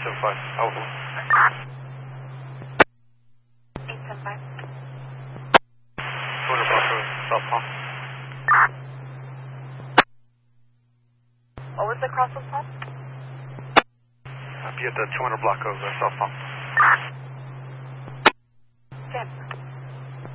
875. Over. 875. 200 block road, South Palm. What was the crosswalk called? I'll be at the 200 block of South Palm. Okay.